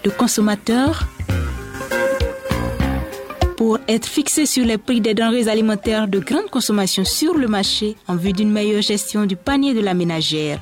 de consommateurs pour être fixé sur les prix des denrées alimentaires de grande consommation sur le marché en vue d'une meilleure gestion du panier de la ménagère.